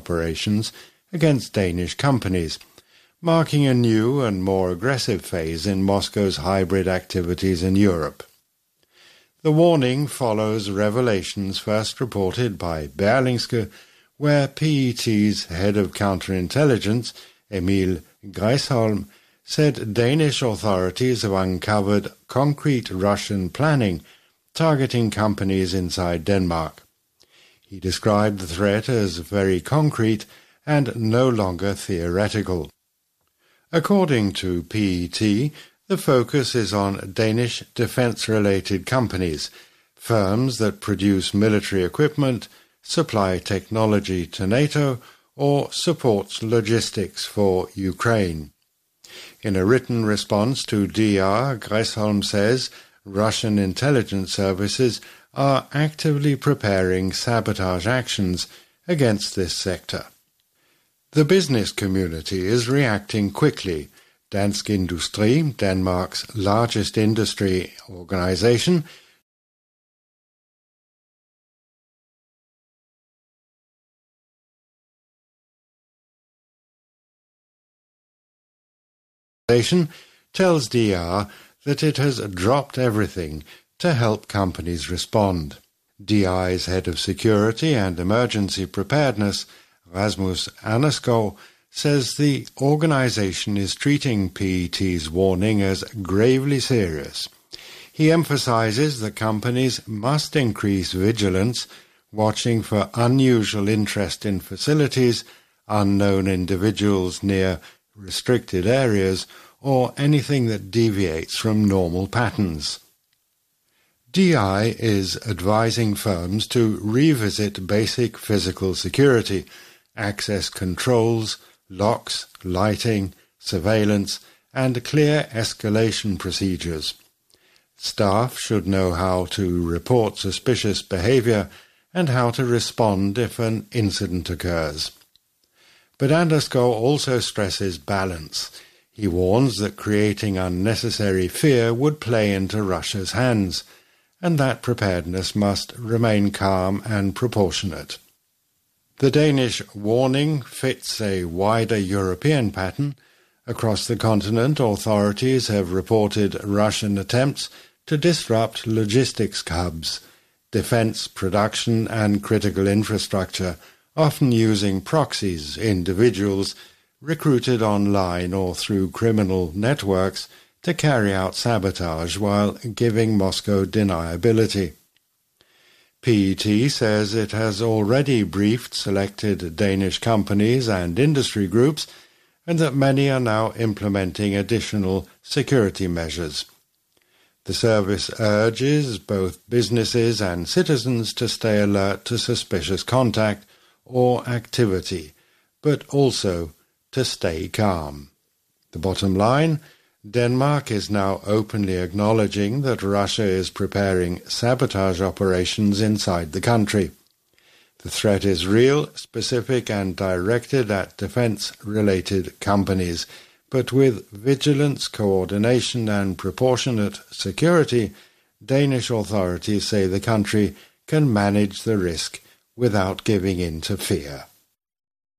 operations against Danish companies, marking a new and more aggressive phase in Moscow's hybrid activities in Europe. The warning follows revelations first reported by Berlingske, where PET's head of counterintelligence, Emil Greisholm, said Danish authorities have uncovered concrete Russian planning targeting companies inside Denmark. He described the threat as very concrete and no longer theoretical. According to PET, the focus is on Danish defense-related companies, firms that produce military equipment, supply technology to NATO, or supports logistics for Ukraine. In a written response to DR, Greisholm says Russian intelligence services are actively preparing sabotage actions against this sector. The business community is reacting quickly. Dansk Industri, Denmark's largest industry organization, tells DR that it has dropped everything to help companies respond. DI's head of security and emergency preparedness, Rasmus Andersgaard, says the organization is treating PET's warning as gravely serious. He emphasizes that companies must increase vigilance, watching for unusual interest in facilities, unknown individuals near restricted areas, or anything that deviates from normal patterns. DI is advising firms to revisit basic physical security, access controls, locks, lighting, surveillance, and clear escalation procedures. Staff should know how to report suspicious behavior and how to respond if an incident occurs. But Andersgaard also stresses balance. He warns that creating unnecessary fear would play into Russia's hands, and that preparedness must remain calm and proportionate. The Danish warning fits a wider European pattern. Across the continent, authorities have reported Russian attempts to disrupt logistics hubs, defense production and critical infrastructure, often using proxies, individuals recruited online or through criminal networks to carry out sabotage while giving Moscow deniability. PET says it has already briefed selected Danish companies and industry groups and that many are now implementing additional security measures. The service urges both businesses and citizens to stay alert to suspicious contact or activity, but also to stay calm. The bottom line, Denmark is now openly acknowledging that Russia is preparing sabotage operations inside the country. The threat is real, specific, and directed at defense-related companies, but with vigilance, coordination, and proportionate security, Danish authorities say the country can manage the risk without giving in to fear.